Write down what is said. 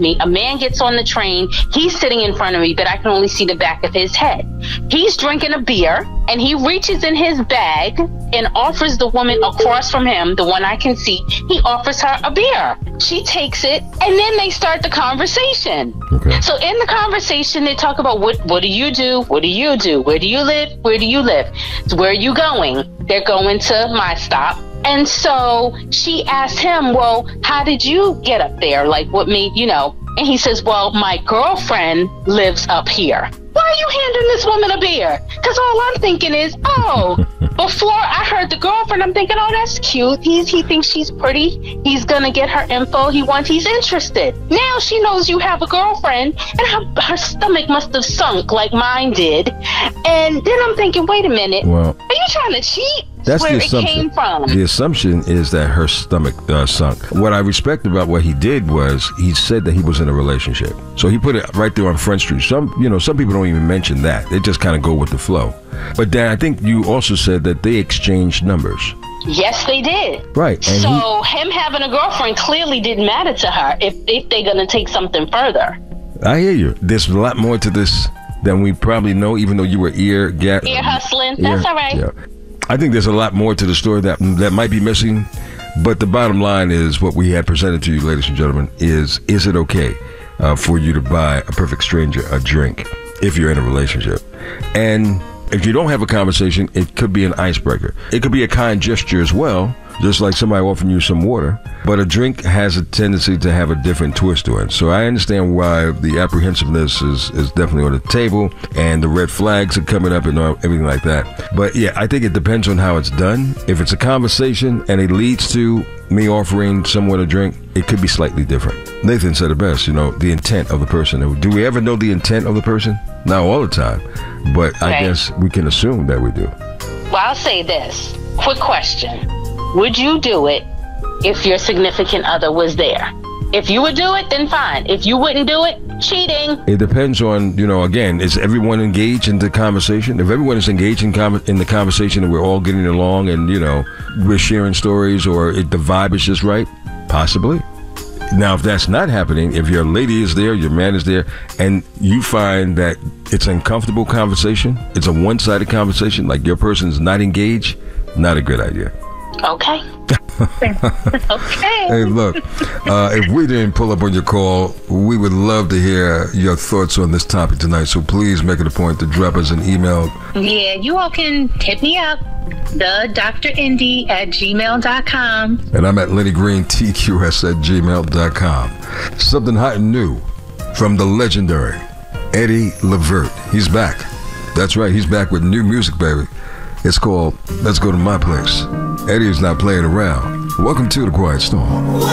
me. A man gets on the train. He's sitting in front of me, but I can only see the back of his head. He's drinking a beer, and he reaches in his bag and offers the woman across from him, the one I can see, he offers her a beer. She takes it, and then they start the conversation. Okay. So in the conversation, they talk about what do you do? What do you do? Where do you live? Where do you live? So where are you going? They're going to my stop. And so she asked him, well, how did you get up there? Like, what made, And he says, well, my girlfriend lives up here. Why are you handing this woman a beer? Because all I'm thinking is, before I heard the girlfriend, I'm thinking, oh, that's cute. He thinks she's pretty. He's going to get her info. He's interested. Now she knows you have a girlfriend, and her stomach must have sunk like mine did. And then I'm thinking, wait a minute. Well, are you trying to cheat? That's where the it assumption. came from. The assumption is that her stomach sunk. What I respect about what he did was he said that he was in a relationship. So he put it right there on Front Street. Some people don't even mention that. They just kind of go with the flow. But Dan, I think you also said that they exchanged numbers. Yes, they did. Right. And so him having a girlfriend clearly didn't matter to her if they're going to take something further. I hear you. There's a lot more to this than we probably know, even though you were ear hustling. That's all right. Yeah. I think there's a lot more to the story that might be missing, but the bottom line is what we had presented to you, ladies and gentlemen, is it okay for you to buy a perfect stranger a drink if you're in a relationship? And if you don't have a conversation, it could be an icebreaker. It could be a kind gesture as well, just like somebody offering you some water. But a drink has a tendency to have a different twist to it. So I understand why the apprehensiveness is definitely on the table, and the red flags are coming up and everything like that. But yeah, I think it depends on how it's done. If it's a conversation and it leads to me offering someone a drink, it could be slightly different. Nathan said it best, the intent of the person. Do we ever know the intent of the person? Not all the time, but okay. I guess we can assume that we do. Well, I'll say this. Quick question. Would you do it if your significant other was there? If you would do it, then fine. If you wouldn't do it, cheating. It depends on, again, is everyone engaged in the conversation? If everyone is engaged in the conversation and we're all getting along and, we're sharing stories or the vibe is just right, possibly. Now, if that's not happening, if your lady is there, your man is there, and you find that it's an uncomfortable conversation, it's a one-sided conversation, like your person is not engaged, not a good idea. Okay. Okay. Hey, look, if we didn't pull up on your call, we would love to hear your thoughts on this topic tonight. So please make it a point to drop us an email. Yeah, you all can hit me up, thedrindy@gmail.com. And I'm at LennyGreenTQS@gmail.com. Something hot and new from the legendary Eddie Levert. He's back. That's right, he's back with new music, baby. It's called Let's Go to My Place. Eddie is not playing around. Welcome to The Quiet Storm.